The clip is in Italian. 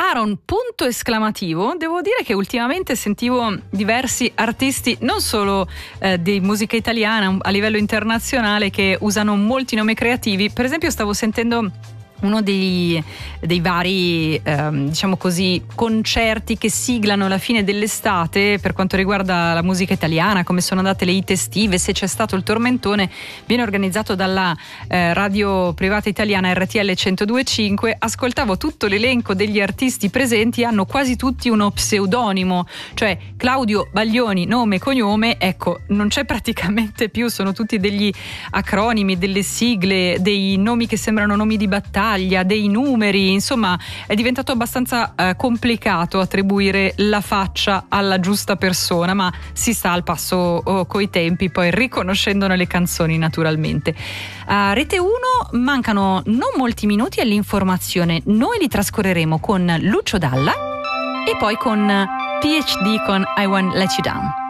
Aaron, punto esclamativo. Devo dire che ultimamente sentivo diversi artisti, non solo di musica italiana, a livello internazionale, che usano molti nomi creativi. Per esempio stavo sentendo uno dei vari diciamo così concerti che siglano la fine dell'estate per quanto riguarda la musica italiana, come sono andate le hit estive, se c'è stato il tormentone. Viene organizzato dalla radio privata italiana RTL 102.5. Ascoltavo tutto l'elenco degli artisti presenti, hanno quasi tutti uno pseudonimo, cioè Claudio Baglioni, nome e cognome, ecco, non c'è praticamente più, sono tutti degli acronimi, delle sigle, dei nomi che sembrano nomi di battaglia, dei numeri, insomma è diventato abbastanza complicato attribuire la faccia alla giusta persona, ma si sta al passo coi tempi, poi riconoscendone le canzoni naturalmente. A Rete 1 mancano non molti minuti all'informazione, noi li trascorreremo con Lucio Dalla e poi con PhD con I Won't Let You Down.